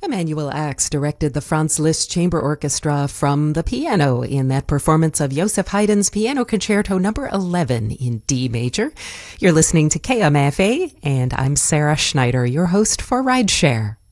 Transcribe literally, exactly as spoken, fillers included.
Emanuel Ax directed the Franz Liszt Chamber Orchestra from the piano in that performance of Joseph Haydn's Piano Concerto number eleven in D major. You're listening to K M F A, and I'm Sarah Schneider, your host for Rideshare.